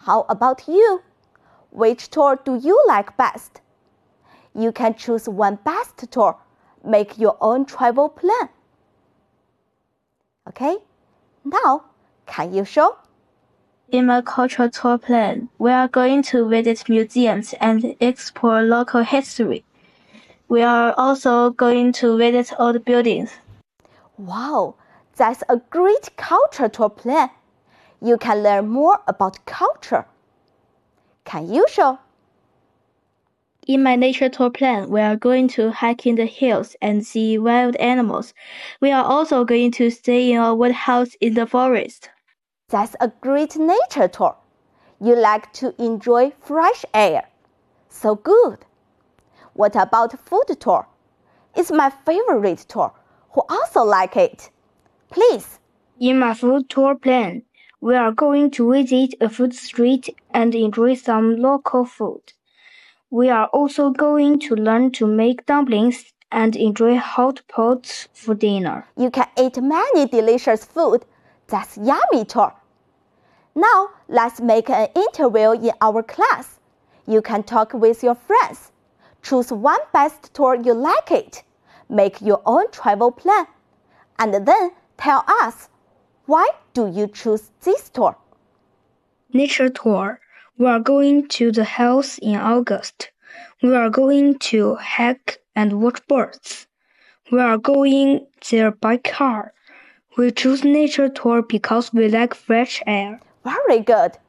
How about you? Which tour do you like best? You can choose one best tour. Make your own travel plan. Okay, now can you show? In my cultural tour plan, we are going to visit museums and explore local history. We are also going to visit old buildings. Wow, that's a great culture tour plan. You can learn more about culture. Can you show? In my nature tour plan, we are going to hike in the hills and see wild animals. We are also going to stay in a woodhouse in the forest. That's a great nature tour. You like to enjoy fresh air. So good. What about food tour? It's my favorite tour. Who also like it? Please. In my food tour plan, we are going to visit a food street and enjoy some local food. We are also going to learn to make dumplings and enjoy hot pots for dinner. You can eat many delicious food. That's yummy tour. Now let's make an interview in our class. You can talk with your friends. Choose one best tour you like it. Make your own travel plan. And then tell us, why do you choose this tour? Nature tour. We are going to the hills in August. We are going to hike and watch birds. We are going there by car. We choose nature tour because we like fresh air. Very good.